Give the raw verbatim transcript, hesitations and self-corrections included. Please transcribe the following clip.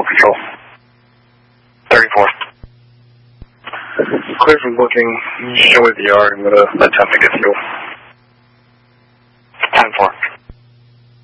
control. thirty-four. Clear from booking. Show me the yard. I'm going to attempt to get fuel.